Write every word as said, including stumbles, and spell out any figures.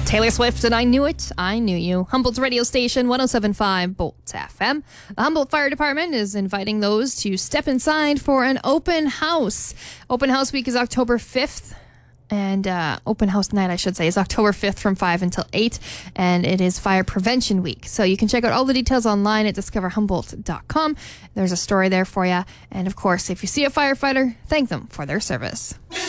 Taylor Swift and I Knew It, I Knew You. Humboldt's radio station, one oh seven point five Bolt F M. The Humboldt Fire Department is inviting those to step inside for an open house. Open house week is October fifth. And uh, open house night, I should say, is October fifth from five until eight. And it is Fire Prevention Week. So you can check out all the details online at discover humboldt dot com. There's a story there for you. And of course, if you see a firefighter, thank them for their service.